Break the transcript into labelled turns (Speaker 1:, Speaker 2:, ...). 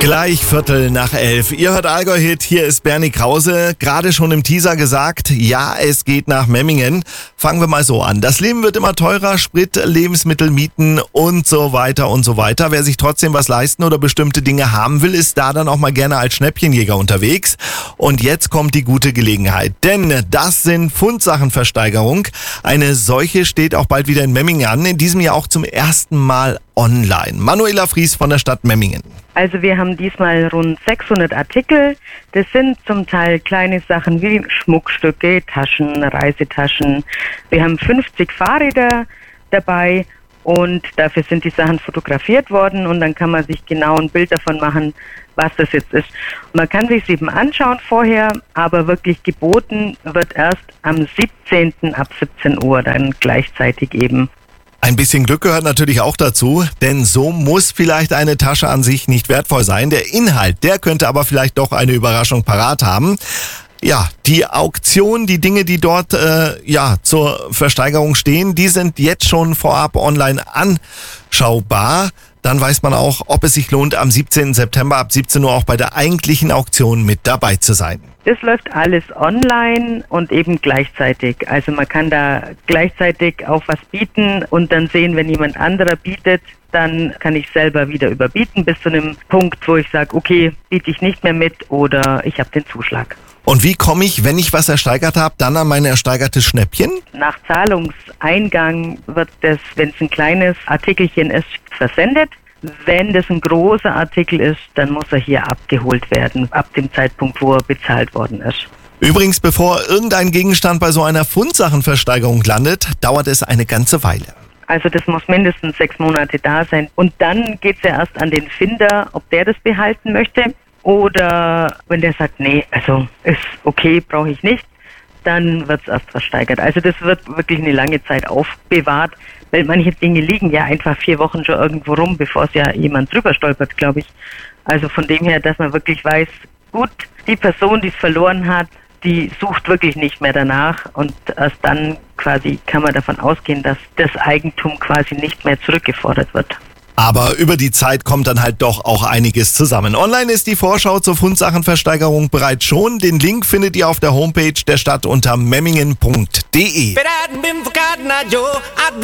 Speaker 1: Gleich 11:15. Ihr hört Allgäu-Hit, hier ist Bernie Krause. Gerade schon im Teaser gesagt, ja, es geht nach Memmingen. Fangen wir mal so an. Das Leben wird immer teurer, Sprit, Lebensmittel, Mieten und so weiter und so weiter. Wer sich trotzdem was leisten oder bestimmte Dinge haben will, ist da dann auch mal gerne als Schnäppchenjäger unterwegs. Und jetzt kommt die gute Gelegenheit, denn das sind Pfundsachenversteigerung. Eine solche steht auch bald wieder in Memmingen an, in diesem Jahr auch zum ersten Mal online. Manuela Fries von der Stadt Memmingen.
Speaker 2: Also wir haben diesmal rund 600 Artikel. Das sind zum Teil kleine Sachen wie Schmuckstücke, Taschen, Reisetaschen. Wir haben 50 Fahrräder dabei und dafür sind die Sachen fotografiert worden und dann kann man sich genau ein Bild davon machen, was das jetzt ist. Man kann sich es eben anschauen vorher, aber wirklich geboten wird erst am 17. ab 17 Uhr dann gleichzeitig eben.
Speaker 1: Ein bisschen Glück gehört natürlich auch dazu, denn so muss vielleicht eine Tasche an sich nicht wertvoll sein. Der Inhalt, der könnte aber vielleicht doch eine Überraschung parat haben. Ja, die Auktion, die Dinge, die dort zur Versteigerung stehen, die sind jetzt schon vorab online anschaubar. Dann weiß man auch, ob es sich lohnt, am 17. September ab 17 Uhr auch bei der eigentlichen Auktion mit dabei zu sein.
Speaker 2: Das läuft alles online und eben gleichzeitig. Also man kann da gleichzeitig auch was bieten und dann sehen, wenn jemand anderer bietet, dann kann ich selber wieder überbieten bis zu einem Punkt, wo ich sage, okay, biete ich nicht mehr mit oder ich habe den Zuschlag.
Speaker 1: Und wie komme ich, wenn ich was ersteigert habe, dann an mein ersteigertes Schnäppchen?
Speaker 2: Nach Zahlungseingang wird das, wenn es ein kleines Artikelchen ist, versendet. Wenn das ein großer Artikel ist, dann muss er hier abgeholt werden, ab dem Zeitpunkt, wo er bezahlt worden ist.
Speaker 1: Übrigens, bevor irgendein Gegenstand bei so einer Pfundsachenversteigerung landet, dauert es eine ganze Weile.
Speaker 2: Also das muss mindestens 6 Monate da sein. Und dann geht es ja erst an den Finder, ob der das behalten möchte. Oder wenn der sagt, nee, also ist okay, brauche ich nicht, dann wird es erst versteigert. Also das wird wirklich eine lange Zeit aufbewahrt, weil manche Dinge liegen ja einfach 4 Wochen schon irgendwo rum, bevor es ja jemand drüber stolpert, glaube ich. Also von dem her, dass man wirklich weiß, gut, die Person, die es verloren hat, die sucht wirklich nicht mehr danach und erst dann quasi kann man davon ausgehen, dass das Eigentum quasi nicht mehr zurückgefordert wird.
Speaker 1: Aber über die Zeit kommt dann halt doch auch einiges zusammen. Online ist die Vorschau zur Pfundsachenversteigerung bereits schon. Den Link findet ihr auf der Homepage der Stadt unter memmingen.de.